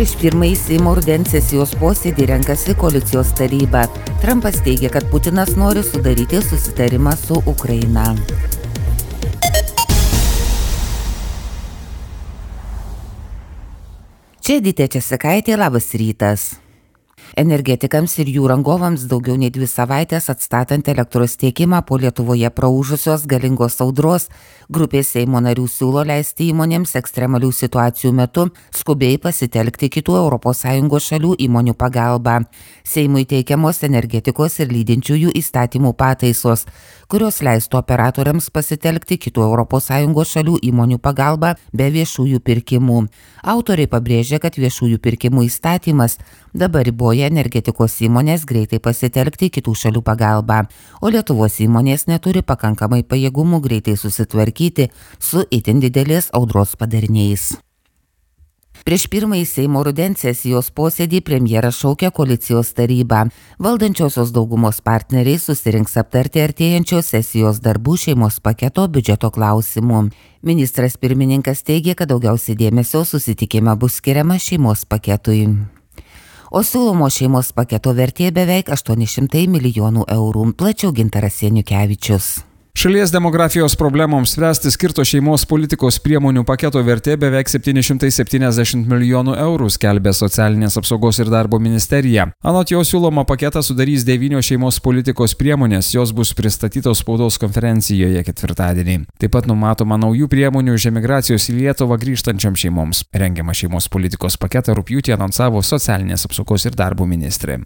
Prieš pirmąjį Seimo rudens sesijos posėdį renkasi koalicijos taryba. Trumpas teigia, kad Putinas nori sudaryti susitarimą su Ukraina. Čia Edita Česakaitė, labas rytas. Energetikams ir jų rangovams daugiau nei 2 savaitės atstatant elektros tiekimą po Lietuvoje praūžusios galingos audros, grupė Seimo narių siūlo leisti įmonėms ekstremalių situacijų metu skubiai pasitelkti kitų ES šalių įmonių pagalbą. Seimui teikiamos energetikos ir lydinčiųjų įstatymų pataisos, kurios leistų operatoriams pasitelkti kitų ES šalių įmonių pagalbą be viešųjų pirkimų. Autoriai pabrėžia, kad viešųjų pirkimų įstatymas dabar riboja energetikos įmonės greitai pasitelkti kitų šalių pagalbą, o Lietuvos įmonės neturi pakankamai pajėgumų greitai susitvarkyti su itin didelės audros padariniais. Prieš pirmąjį Seimo rudens sesijos posėdį premjeras šaukia koalicijos tarybą. Valdančiosios daugumos partneriai susirinks aptarti artėjančios sesijos darbų šeimos paketo biudžeto klausimų. Ministras pirmininkas teigia, kad daugiausiai dėmesio susitikime bus skiriama šeimos paketui. O siūlomo šeimos paketo vertė beveik 800 milijonų eurų. Plačiau Gintaras Janiukevičius. Šalies demografijos problemoms spręsti skirto šeimos politikos priemonių paketo vertė beveik 770 milijonų eurų, skelbė Socialinės apsaugos ir darbo ministerija. Anot jo siūloma paketą sudarys 9 šeimos politikos priemonės, jos bus pristatytos spaudos konferencijoje ketvirtadienį. Taip pat numatoma naujų priemonių iš emigracijos į Lietuvą grįžtančiam šeimoms. Rengiamą šeimos politikos paketą rugpjūtį anonsavo Socialinės apsaugos ir darbo ministrė.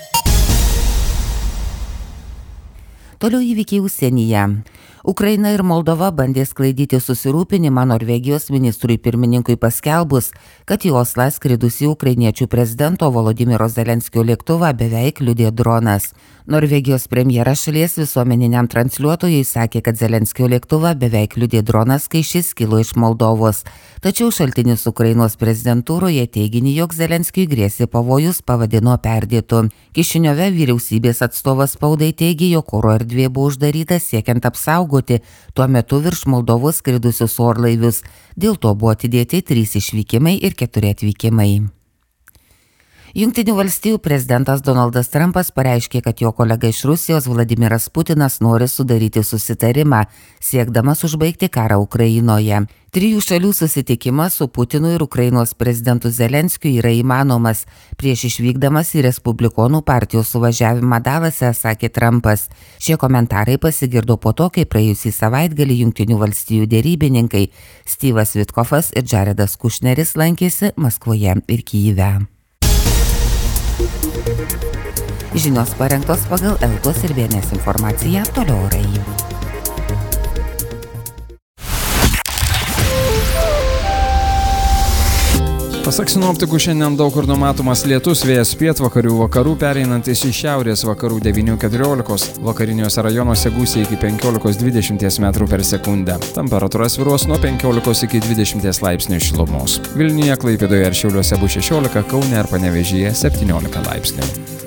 Toliau įvykiai užsienyje. Ukraina ir Moldova bandė sklaidyti susirūpinimą Norvegijos ministrui pirmininkui paskelbus, kad į Oslą skridusį ukrainiečių prezidento Volodymyro Zelenskio lėktuvą beveik kliudė dronas. Norvegijos premjeras šalies visuomeniniam transliuotojui sakė, kad Zelenskio lėktuvą beveik kliudė dronas, kai šis kilo iš Moldovos. Tačiau šaltinis Ukrainos prezidentūroje teiginį, jog Zelenskiui grėsė pavojus, pavadino perdėtu. Kišiniove vyriausybės atstovas spaudai teigė, jog oro erdvė buvo uždaryta siekiant apsaugoti tuo metu virš Moldovos skridusius orlaivius. Dėl to buvo atidėti 3 išvykimai ir 4 atvykimai. Jungtinių valstijų prezidentas Donaldas Trumpas pareiškė, kad jo kolega iš Rusijos Vladimiras Putinas nori sudaryti susitarimą, siekdamas užbaigti karą Ukrainoje. 3 šalių susitikimas su Putinu ir Ukrainos prezidentu Zelenskiu yra įmanomas. Prieš išvykdamas į Respublikonų partijos suvažiavimą Dalase, sakė Trumpas. Šie komentarai pasigirdo po to, kai praėjusį savaitgalį Jungtinių valstijų derybininkai Steve'as Witkofas ir Jaredas Kushneris lankėsi Maskvoje ir Kyjive. Žinios parengtos pagal Eltos ir BNS informaciją, toliau orai. Pasak sinoptikų, šiandien daug kur numatomas lietus, vėjas pietvakarių vakarų pereinantis į šiaurės vakarų 9–14, vakariniuose rajonuose gūsiai iki 15–20 metrų per sekundę. Temperatūra svyruos nuo 15 iki 20 laipsnių šilumos. Vilniuje, Klaipėdoje ir Šiauliuose bus 16, Kaune ir Panevėžyje 17 laipsnių.